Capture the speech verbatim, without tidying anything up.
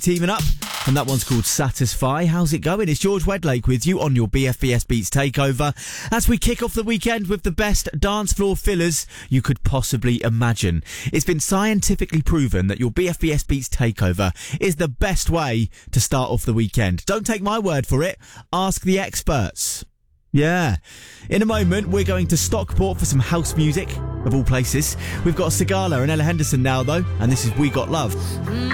teaming up, and that one's called Satisfy. How's it going? It's George Wedlake with you on your B F B S Beats Takeover as we kick off the weekend with the best dance floor fillers you could possibly imagine. It's been scientifically proven that your B F B S Beats Takeover is the best way to start off the weekend. Don't take my word for it. Ask the experts. Yeah. In a moment, we're going to Stockport for some house music, of all places. We've got Sigala and Ella Henderson now, though, and this is We Got Love.